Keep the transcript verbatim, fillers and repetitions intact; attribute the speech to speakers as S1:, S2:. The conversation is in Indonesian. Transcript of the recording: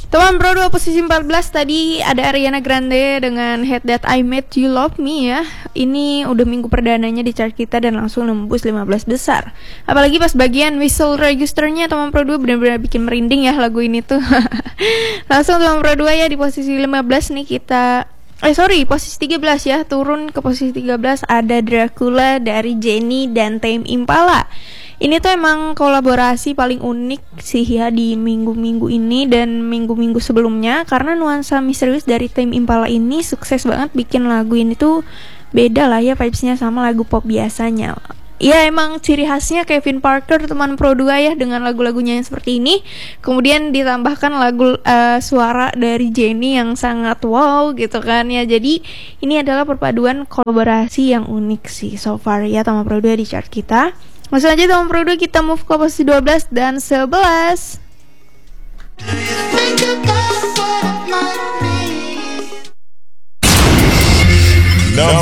S1: Teman Pro dua posisi empat belas tadi ada Ariana Grande dengan Hate That I Made You Love Me ya. Ini udah minggu perdananya di chart kita dan langsung nembus lima belas besar. Apalagi pas bagian whistle registernya teman Pro dua benar-benar bikin merinding ya lagu ini tuh. Langsung teman Pro dua ya di posisi lima belas nih kita Eh sorry, posisi tiga belas ya. Turun ke posisi tiga belas ada Dracula dari Jennie dan Tame Impala. Ini tuh emang kolaborasi paling unik sih ya di minggu-minggu ini dan minggu-minggu sebelumnya, karena nuansa misterius dari Tame Impala ini sukses banget bikin lagu ini tuh beda lah ya vibes-nya sama lagu pop biasanya. Ya emang ciri khasnya Kevin Parker teman Pro dua ya dengan lagu-lagunya yang seperti ini. Kemudian ditambahkan lagu uh, suara dari Jennie yang sangat wow gitu kan ya. Jadi ini adalah perpaduan kolaborasi yang unik sih so far ya teman Pro dua di chart kita. Langsung aja teman Pro dua kita move ke posisi dua belas dan sebelas.